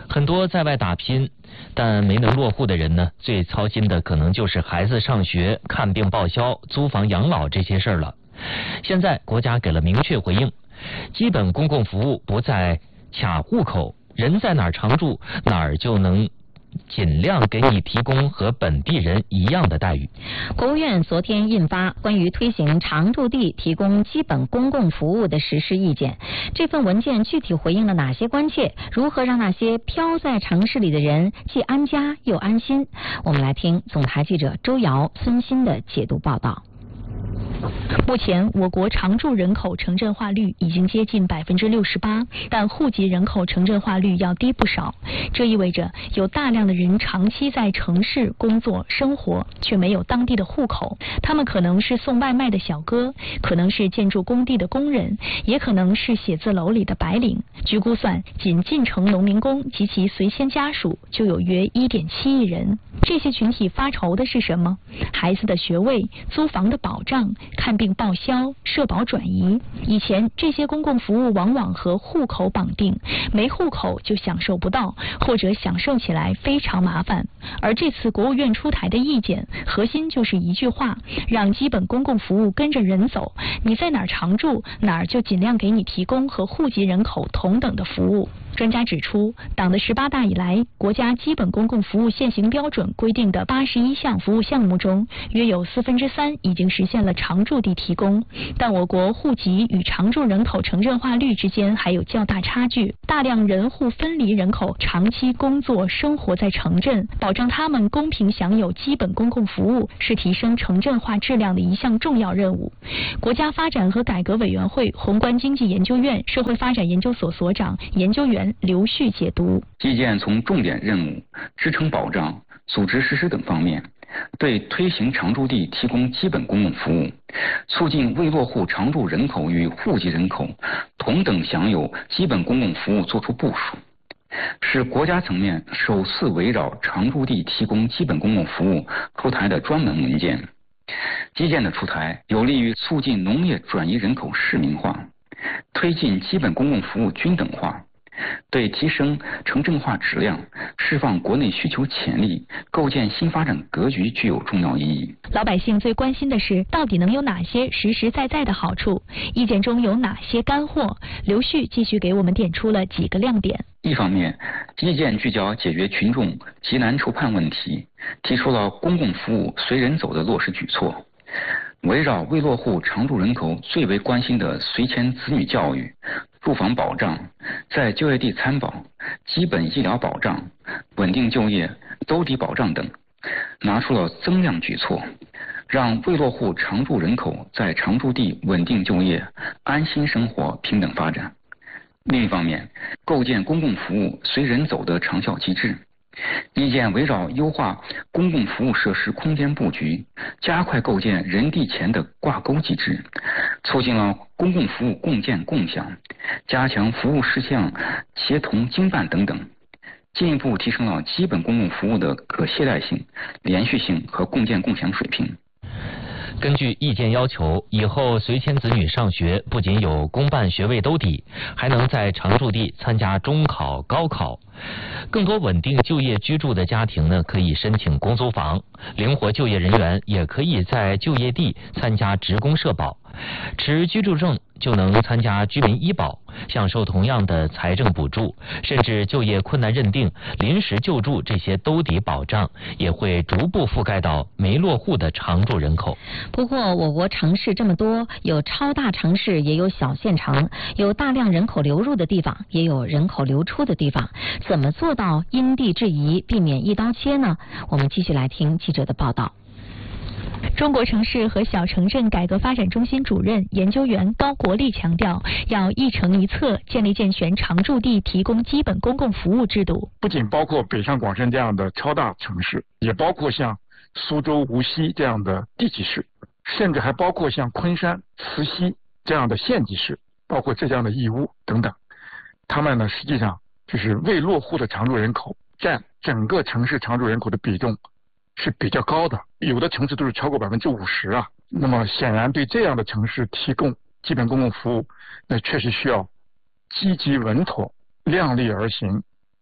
很多在外打拼但没能落户的人呢，最操心的可能就是孩子上学、看病报销、租房养老这些事儿了。现在国家给了明确回应，基本公共服务不再卡户口，人在哪儿常住哪儿就能尽量给你提供和本地人一样的待遇。 国务院昨天印发关于推行常住地提供基本公共服务的实施意见。这份文件具体回应了哪些关切？如何让那些飘在城市里的人既安家又安心？我们来听总台记者周瑶、孙鑫的解读报道。 目前，我国常住人口城镇化率已经接近68%，但户籍人口城镇化率要低不少。这意味着有大量的人长期在城市工作生活，却没有当地的户口。他们可能是送外卖的小哥，可能是建筑工地的工人，也可能是写字楼里的白领。据估算，仅进城农民工及其随迁家属就有约1.7亿人。这些群体发愁的是什么？孩子的学位、租房的保障、看病报销、社保转移。以前这些公共服务往往和户口绑定，没户口就享受不到，或者享受起来非常麻烦。而这次国务院出台的意见，核心就是一句话：让基本公共服务跟着人走，你在哪儿常住，哪儿就尽量给你提供和户籍人口同等的服务。专家指出，党的18大以来，国家基本公共服务现行标准规定的81项服务项目中，约有3/4已经实现了常住地提供，但我国户籍与常住人口城镇化率之间还有较大差距，大量人户分离人口长期工作生活在城镇，保障他们公平享有基本公共服务是提升城镇化质量的一项重要任务。国家发展和改革委员会宏观经济研究院社会发展研究所所长、研究员刘旭解读： 基建从重点任务、支撑保障、组织实施等方面，对推行常住地提供基本公共服务，促进未落户常住人口与户籍人口同等享有基本公共服务作出部署，是国家层面首次围绕常住地提供基本公共服务出台的专门文件。基建的出台有利于促进农业转移人口市民化，推进基本公共服务均等化，对提升城镇化质量、释放国内需求潜力、构建新发展格局具有重要意义。 老百姓最关心的是，到底能有哪些实实在在的好处？意见中有哪些干货？刘旭继续给我们点出了几个亮点。 一方面，基建聚焦解决群众急难愁盼问题，提出了公共服务随人走的落实举措，围绕未落户常住人口最为关心的随迁子女教育、住房保障、在就业地参保、基本医疗保障、稳定就业、兜底保障等，拿出了增量举措，让未落户常住人口在常住地稳定就业、安心生活、平等发展。另一方面，构建公共服务随人走的长效机制。意见围绕优化公共服务设施空间布局，加快构建人地钱的挂钩机制，促进了公共服务共建共享，加强服务事项协同经办等等，进一步提升了基本公共服务的可携带性、连续性和共建共享水平。 根据意见要求，以后随迁子女上学不仅有公办学位兜底，还能在常住地参加中考、高考。更多稳定就业居住的家庭呢，可以申请公租房；灵活就业人员也可以在就业地参加职工社保，持居住证就能参加居民医保，享受同样的财政补助，甚至就业困难认定、临时救助这些兜底保障也会逐步覆盖到没落户的常住人口。 不过，我国城市这么多，有超大城市，也有小县城，有大量人口流入的地方，也有人口流出的地方。怎么做到因地制宜，避免一刀切呢？我们继续来听记者的报道。 中国城市和小城镇改革发展中心主任研究员高国立强调，要一城一策，建立健全常住地提供基本公共服务制度。 不仅包括北上广深这样的超大城市，也包括像苏州、无锡这样的地级市，甚至还包括像昆山、慈溪这样的县级市，包括浙江的义乌等等。他们呢，实际上就是未落户的常住人口占整个城市常住人口的比重是比较高的，有的城市都是超过50%啊。那么显然对这样的城市提供基本公共服务，那确实需要积极稳妥、量力而行、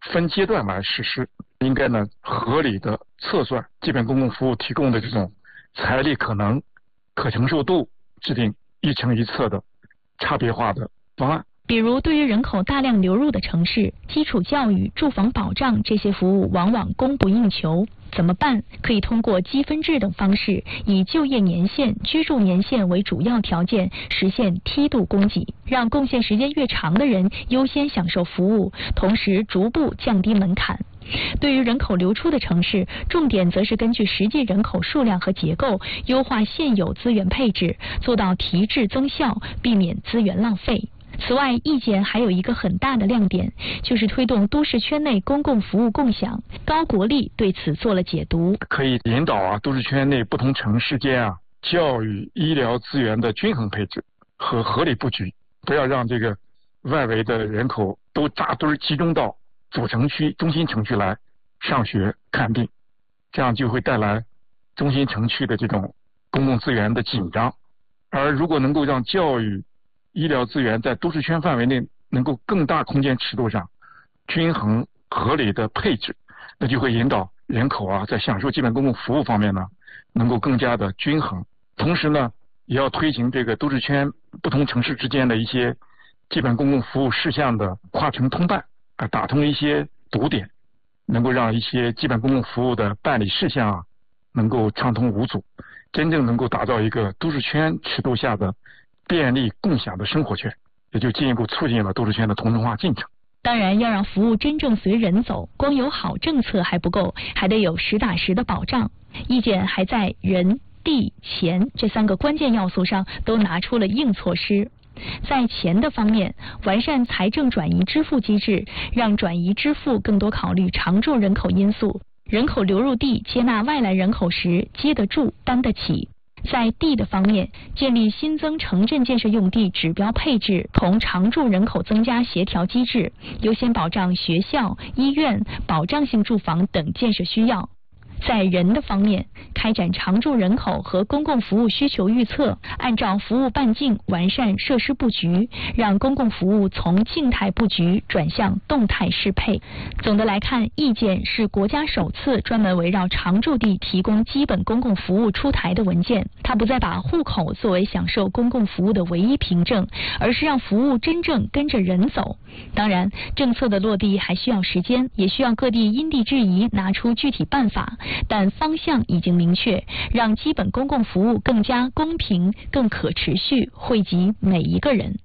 分阶段来实施，应该呢合理的测算基本公共服务提供的这种财力可能、可承受度，制定一城一策的差别化的方案。 比如，对于人口大量流入的城市，基础教育、住房保障这些服务往往供不应求，怎么办？可以通过积分制等方式，以就业年限、居住年限为主要条件，实现梯度供给，让贡献时间越长的人优先享受服务，同时逐步降低门槛。对于人口流出的城市，重点则是根据实际人口数量和结构，优化现有资源配置，做到提质增效，避免资源浪费。此外，意见还有一个很大的亮点，就是推动都市圈内公共服务共享。高国立对此做了解读， 可以引导都市圈内不同城市间教育、医疗资源的均衡配置和合理布局，不要让这个外围的人口都扎堆集中到主城区、中心城区来上学看病，这样就会带来中心城区的这种公共资源的紧张。而如果能够让教育、医疗资源在都市圈范围内能够更大空间尺度上均衡合理的配置，那就会引导人口在享受基本公共服务方面呢能够更加的均衡。同时呢，也要推行这个都市圈不同城市之间的一些基本公共服务事项的跨城通办打通一些堵点，能够让一些基本公共服务的办理事项能够畅通无阻，真正能够打造一个都市圈尺度下的便利共享的生活圈，也就进一步促进了都市圈的同城化进程。 当然，要让服务真正随人走，光有好政策还不够，还得有实打实的保障。意见还在人、地、钱这3个关键要素上都拿出了硬措施。在钱的方面，完善财政转移支付机制，让转移支付更多考虑常住人口因素，人口流入地接纳外来人口时接得住、担得起。在地的方面，建立新增城镇建设用地指标配置同常住人口增加协调机制，优先保障学校、医院、保障性住房等建设需要。在人的方面，开展常住人口和公共服务需求预测，按照服务半径完善设施布局，让公共服务从静态布局转向动态适配。总的来看，意见是国家首次专门围绕常住地提供基本公共服务出台的文件。它不再把户口作为享受公共服务的唯一凭证，而是让服务真正跟着人走。当然，政策的落地还需要时间，也需要各地因地制宜拿出具体办法，但方向已经明确，让基本公共服务更加公平、更可持续，惠及每一个人。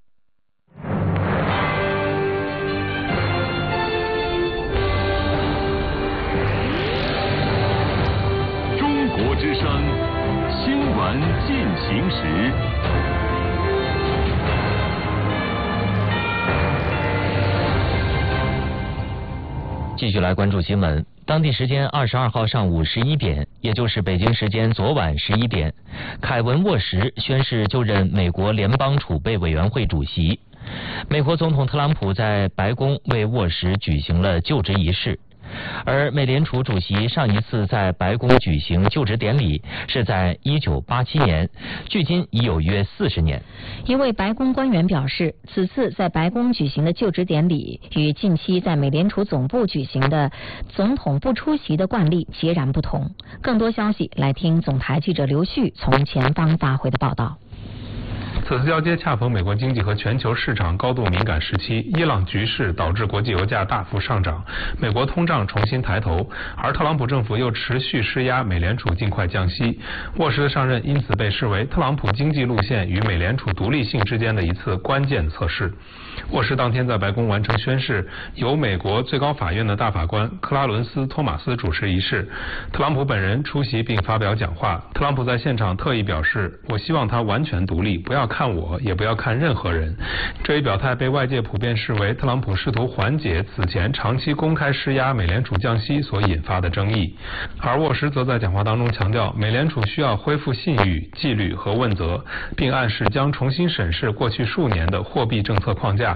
中国之声新闻进行时。 继续来关注新闻。当地时间22号上午11点，也就是北京时间昨晚11点，凯文·沃什宣誓就任美国联邦储备委员会主席。美国总统特朗普在白宫为沃什举行了就职仪式。而美联储主席上一次在白宫举行就职典礼是在1987年，距今已有约40年。 一位白宫官员表示，此次在白宫举行的就职典礼与近期在美联储总部举行的总统不出席的惯例截然不同。更多消息来听总台记者刘旭从前方发回的报道。 此次交接恰逢美国经济和全球市场高度敏感时期，伊朗局势导致国际油价大幅上涨，美国通胀重新抬头，而特朗普政府又持续施压美联储尽快降息。沃什的上任因此被视为特朗普经济路线与美联储独立性之间的一次关键测试。沃什当天在白宫完成宣誓，由美国最高法院的大法官克拉伦斯·托马斯主持仪式，特朗普本人出席并发表讲话。特朗普在现场特意表示，我希望他完全独立，不要看我，也不要看任何人。这一表态被外界普遍视为特朗普试图缓解此前长期公开施压美联储降息所引发的争议。而沃什则在讲话当中强调，美联储需要恢复信誉、纪律和问责，并暗示将重新审视过去数年的货币政策框架，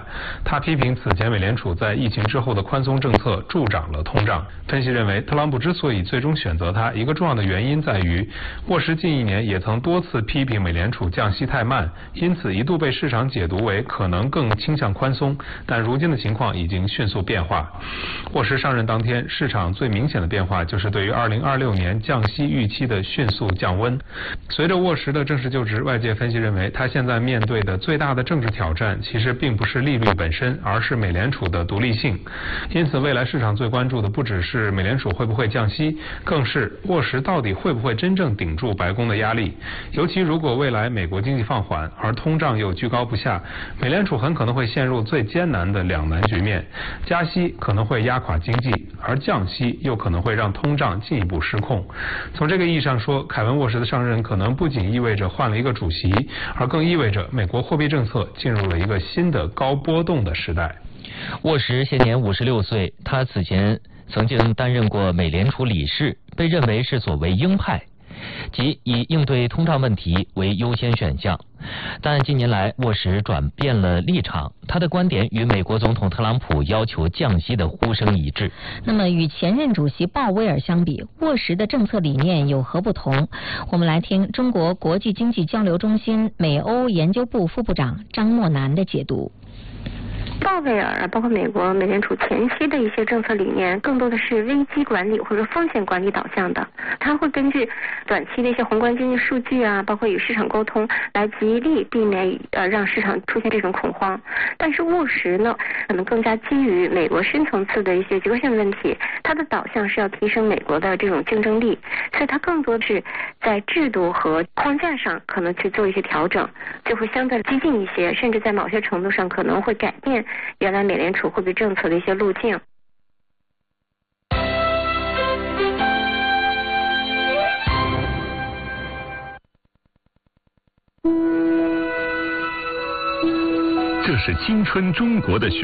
他批评此前美联储在疫情之后的宽松政策助长了通胀。分析认为，特朗普之所以最终选择他，一个重要的原因在于，沃什近1年也曾多次批评美联储降息太慢，因此一度被市场解读为可能更倾向宽松，但如今的情况已经迅速变化。沃什上任当天，市场最明显的变化就是对于2026年降息预期的迅速降温。随着沃什的正式就职，外界分析认为，他现在面对的最大的政治挑战其实并不是利率本身，而是美联储的独立性。因此，未来市场最关注的不只是美联储会不会降息，更是沃什到底会不会真正顶住白宫的压力。尤其如果未来美国经济放缓，而通胀又居高不下，美联储很可能会陷入最艰难的两难局面。加息可能会压垮经济，而降息又可能会让通胀进一步失控。从这个意义上说，凯文沃什的上任可能不仅意味着换了一个主席，而更意味着美国货币政策进入了一个新的高波动的时代。 沃什现年56岁，他此前曾经担任过美联储理事，被认为是所谓鹰派，即以应对通胀问题为优先选项。但近年来，沃什转变了立场，他的观点与美国总统特朗普要求降息的呼声一致。 那么与前任主席鲍威尔相比，沃什的政策理念有何不同？我们来听中国国际经济交流中心美欧研究部副部长张默南的解读。 鲍威尔包括美国美联储前期的一些政策理念，更多的是危机管理或者风险管理导向的。它会根据短期的一些宏观经济数据啊，包括与市场沟通，来极力避免让市场出现这种恐慌。但是沃什呢，可能更加基于美国深层次的一些结构性问题，它的导向是要提升美国的这种竞争力，所以它更多是在制度和框架上可能去做一些调整，就会相对激进一些，甚至在某些程度上可能会改变原来美联储货币政策的一些路径。 这是青春中国的旋